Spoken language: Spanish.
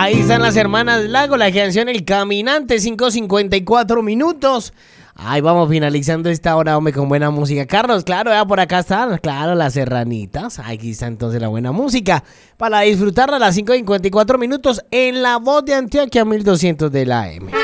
Ahí están las hermanas Lago, la canción El Caminante, 5:54 minutos. Ahí vamos finalizando esta hora, hombre, con buena música. Carlos, claro, ya por acá están, claro, las serranitas. Aquí está entonces la buena música para disfrutarla a las 5:54 minutos en La Voz de Antioquia 1200 de la AM.